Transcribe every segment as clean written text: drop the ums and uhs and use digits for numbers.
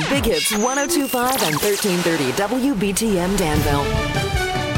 Big Hits 102.5 and 1330 WBTM Danville.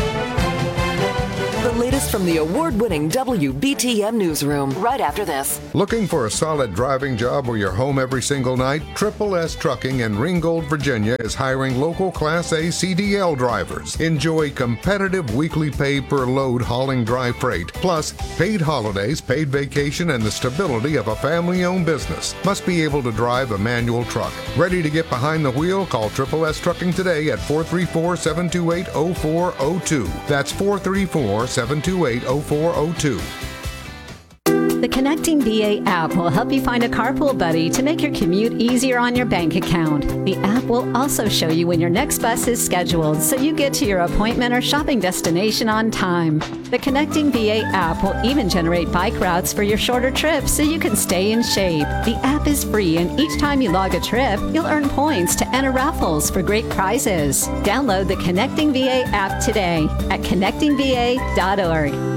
The latest from the award-winning WBTM newsroom right after this. Looking for a solid driving job where you're home every single night? Triple S Trucking in Ringgold, Virginia is hiring local Class A CDL drivers. Enjoy competitive weekly pay per load hauling dry freight, plus paid holidays, paid vacation, and the stability of a family-owned business. Must be able to drive a manual truck. Ready to get behind the wheel? Call Triple S Trucking today at 434-728-0402. That's 434-728-0402. The Connecting VA app will help you find a carpool buddy to make your commute easier on your bank account. The app will also show you when your next bus is scheduled so you get to your appointment or shopping destination on time. The Connecting VA app will even generate bike routes for your shorter trips so you can stay in shape. The app is free, and each time you log a trip, you'll earn points to enter raffles for great prizes. Download the Connecting VA app today at connectingva.org.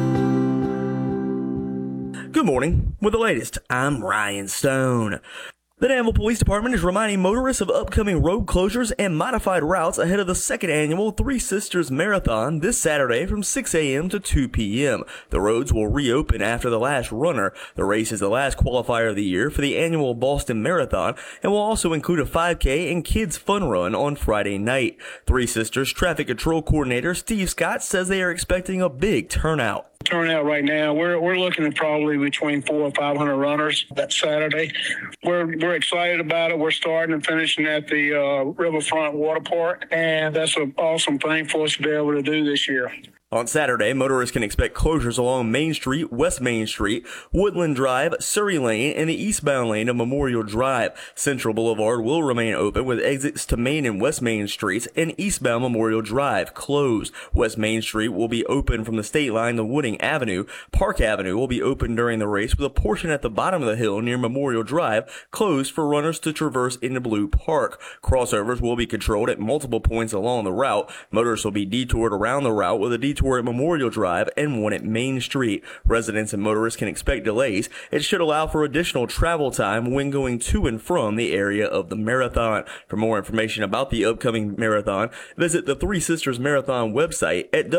Good morning. With the latest, I'm Ryan Stone. The Danville Police Department is reminding motorists of upcoming road closures and modified routes ahead of the second annual Three Sisters Marathon this Saturday from 6 a.m. to 2 p.m. The roads will reopen after the last runner. The race is the last qualifier of the year for the annual Boston Marathon and will also include a 5K and kids fun run on Friday night. Three Sisters Traffic Control Coordinator Steve Scott says they are expecting a big turnout. Turnout right now, we're looking at probably between 400 or 500 runners that Saturday. We're excited about it. We're starting and finishing at the Riverfront Water Park, and that's an awesome thing for us to be able to do this year. On Saturday, motorists can expect closures along Main Street, West Main Street, Woodland Drive, Surrey Lane, and the eastbound lane of Memorial Drive. Central Boulevard will remain open with exits to Main and West Main Streets and eastbound Memorial Drive closed. West Main Street will be open from the state line to Wooding Avenue. Park Avenue will be open during the race with a portion at the bottom of the hill near Memorial Drive closed for runners to traverse into Blue Park. Crossovers will be controlled at multiple points along the route. Motorists will be detoured around the route with a detour at Memorial Drive and one at Main Street. Residents and motorists can expect delays. It should allow for additional travel time when going to and from the area of the marathon. For more information about the upcoming marathon, visit the Three Sisters Marathon website at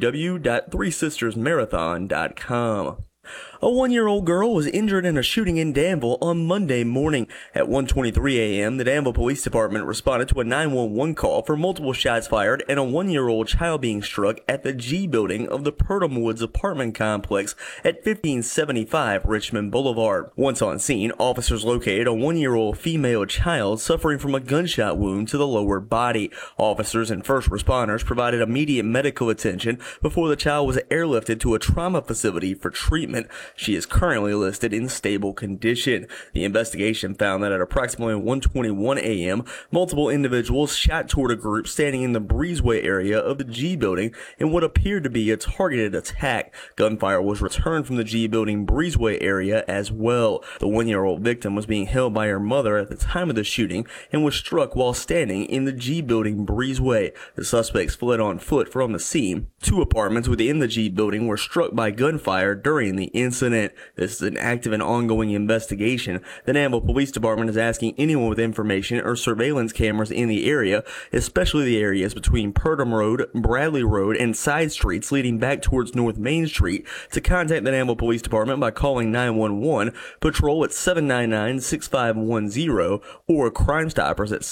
www.threesistersmarathon.com. A 1-year-old girl was injured in a shooting in Danville on Monday morning. At 1:23 a.m., the Danville Police Department responded to a 911 call for multiple shots fired and a 1-year-old child being struck at the G building of the Purdom Woods apartment complex at 1575 Richmond Boulevard. Once on scene, officers located a 1-year-old female child suffering from a gunshot wound to the lower body. Officers and first responders provided immediate medical attention before the child was airlifted to a trauma facility for treatment. She is currently listed in stable condition. The investigation found that at approximately 1:21 a.m., multiple individuals shot toward a group standing in the breezeway area of the G building in what appeared to be a targeted attack. Gunfire was returned from the G building breezeway area as well. The 1-year-old victim was being held by her mother at the time of the shooting and was struck while standing in the G building breezeway. The suspects fled on foot from the scene. 2 apartments within the G building were struck by gunfire during the incident. This is an active and ongoing investigation. The Danville Police Department is asking anyone with information or surveillance cameras in the area, especially the areas between Purdom Road, Bradley Road, and side streets leading back towards North Main Street, to contact the Danville Police Department by calling 911, patrol at 799-6510, or Crime Stoppers at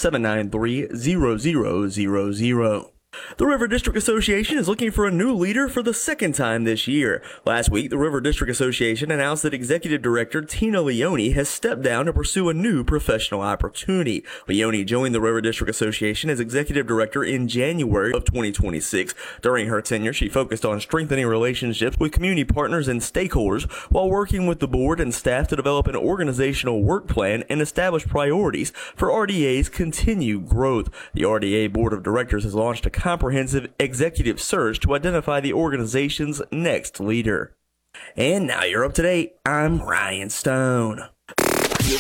793-0000. The River District Association is looking for a new leader for the second time this year. Last week, the River District Association announced that Executive Director Tina Leone has stepped down to pursue a new professional opportunity. Leone joined the River District Association as Executive Director in January of 2026. During her tenure, she focused on strengthening relationships with community partners and stakeholders while working with the board and staff to develop an organizational work plan and establish priorities for RDA's continued growth. The RDA Board of Directors has launched a comprehensive executive search to identify the organization's next leader. And now you're up to date. I'm Ryan Stone.